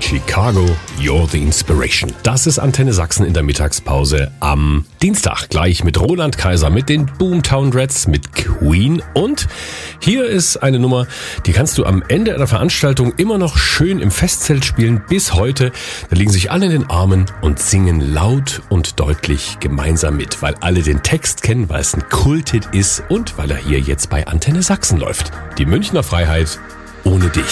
Chicago, You're the Inspiration. Das ist Antenne Sachsen in der Mittagspause am Dienstag. Gleich mit Roland Kaiser, mit den Boomtown Rats, mit Queen. Und hier ist eine Nummer, die kannst du am Ende einer Veranstaltung immer noch schön im Festzelt spielen. Bis heute. Da liegen sich alle in den Armen und singen laut und deutlich gemeinsam mit, weil alle den Text kennen, weil es ein Kulthit ist und weil er hier jetzt bei Antenne Sachsen läuft. Die Münchner Freiheit ohne dich.